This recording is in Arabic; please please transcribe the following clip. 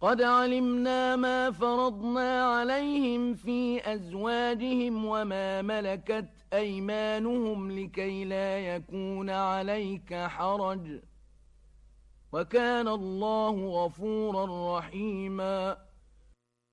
قد علمنا ما فرضنا عليهم في أزواجهم وما ملكت أيمانهم لكي لا يكون عليك حرج وكان الله غفورا رحيما